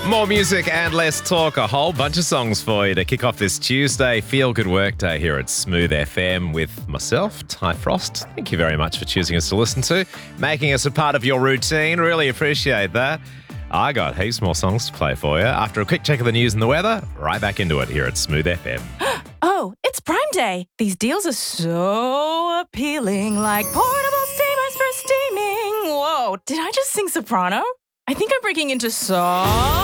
More music and less talk. A whole bunch of songs for you to kick off this Tuesday. Feel good work day here at Smooth FM with myself, Ty Frost. Thank you very much for choosing us to listen to, making us a part of your routine. Really appreciate that. I got heaps more songs to play for you. After a quick check of the news and the weather, right back into it here at Smooth FM. Oh, it's Prime Day. These deals are so appealing, like portable steamers for steaming. Whoa, did I just sing soprano? I think I'm breaking into song.